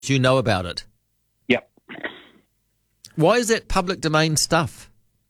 You know about it. Yep. Why is that public domain stuff?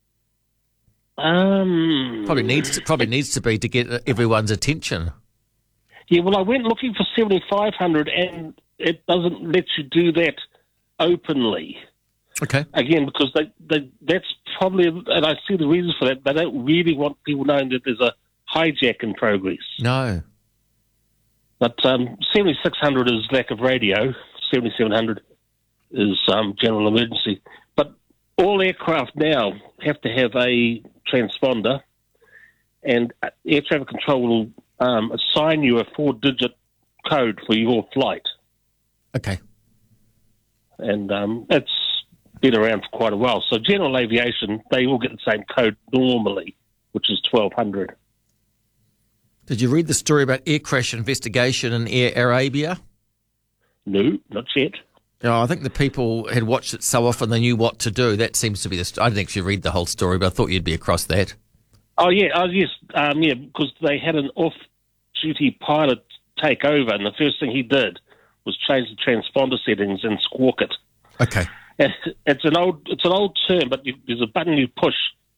Probably needs to be to get everyone's attention. Yeah, well, I went looking for 7,500, and it doesn't let you do that openly. Okay. Again, because that's probably, and I see the reasons for that. They don't really want people knowing that there's a hijack in progress. No. But 7,600 is lack of radio. 7,700 is general emergency. But all aircraft now have to have a transponder, and air traffic control will assign you a 4-digit code for your flight. Okay. And it's been around for quite a while. So general aviation, they all get the same code normally, which is 1,200. Did you read the story about air crash investigation in Air Arabia? No, not yet. I think the people had watched it so often they knew what to do. That seems to be I didn't actually read the whole story, but I thought you'd be across that. Oh, yeah. Yes. Because they had an off-duty pilot take over, and the first thing he did was change the transponder settings and squawk it. Okay. And it's an old term, but there's a button you push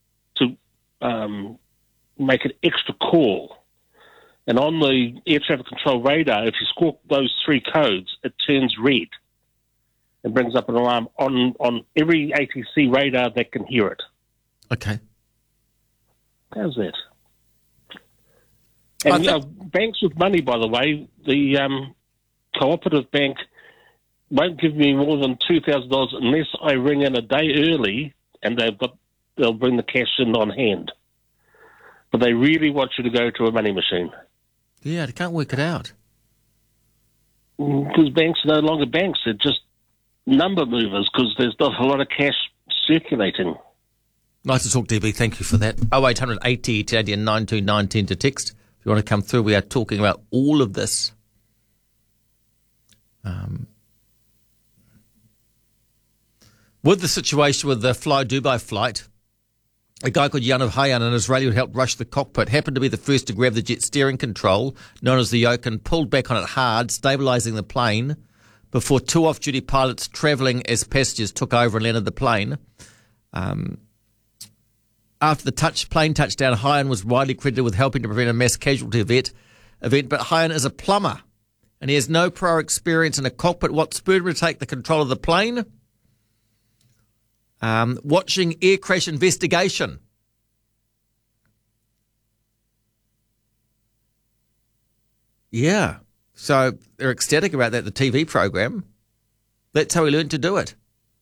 to make an extra call. And on the air traffic control radar, if you squawk those 3 codes, it turns red and brings up an alarm on every ATC radar that can hear it. Okay. How's that? And banks with money, by the way, the cooperative bank won't give me more than $2,000 unless I ring in a day early, and they'll bring the cash in on hand. But they really want you to go to a money machine. Yeah, they can't work it out. Because banks are no longer banks. They're just number movers because there's not a lot of cash circulating. Nice to talk, DB. Thank you for that. 0800 80 92910 to text. If you want to come through, we are talking about all of this. With the situation with the Fly Dubai flight, a guy called Yanav Hayan, an Israeli who helped rush the cockpit, happened to be the first to grab the jet steering control, known as the yoke, and pulled back on it hard, stabilising the plane before 2 off-duty pilots travelling as passengers took over and landed the plane. After the plane touchdown, Hayan was widely credited with helping to prevent a mass casualty event, but Hayan is a plumber, and he has no prior experience in a cockpit. What spurred him to take the control of the plane? Watching air crash investigation. Yeah. So they're ecstatic about that, the TV program. That's how he learned to do it.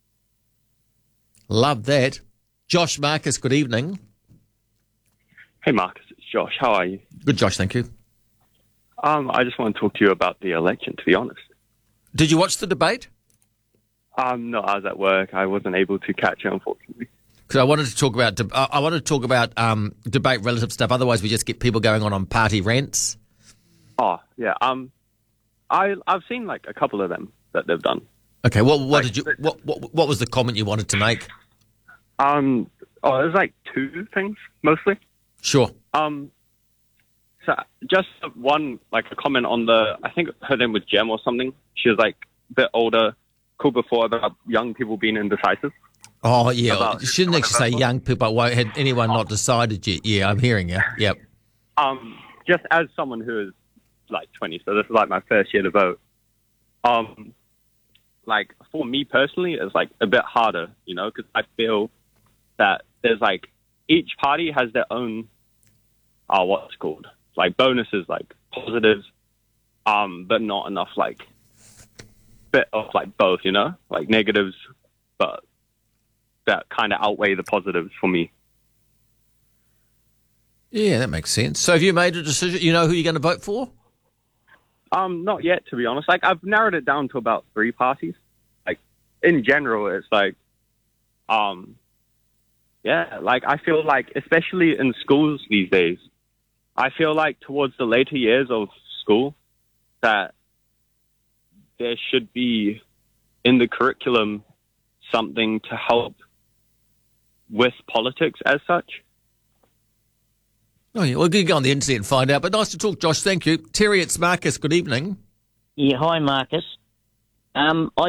Love that. Josh Marcus, good evening. Hey, Marcus, it's Josh. How are you? Good, Josh, thank you. I just want to talk to you about the election, to be honest. Did you watch the debate? No, I was at work. I wasn't able to catch it, unfortunately. Because I wanted to talk about debate relative stuff. Otherwise, we just get people going on party rants. Oh, yeah. I've seen like a couple of them that they've done. Okay. What was the comment you wanted to make? There's like 2 things mostly. Sure. So just one, like a comment on I think her name was Jem or something. She was like a bit older, cool before, about young people being indecisive. Oh, yeah. You shouldn't actually say young people. Won't had anyone not decided yet. Yeah, I'm hearing you. Yep. Just as someone who is like 20, so this is like my first year to vote. Like for me personally, it's like a bit harder, because I feel that there's like each party has their own, what's it called, like bonuses, like positives, but not enough like bit of like both, like negatives, but that kind of outweigh the positives for me. Yeah, that makes sense. So have you made a decision? You know who you're going to vote for? Not yet, to be honest. Like I've narrowed it down to about 3 parties. Like in general, it's like, like I feel like, especially in schools these days, I feel like towards the later years of school that there should be in the curriculum something to help with politics as such. Oh, yeah. Well, you can go on the internet and find out. But nice to talk, Josh. Thank you. Terry, it's Marcus. Good evening. Yeah, hi, Marcus. I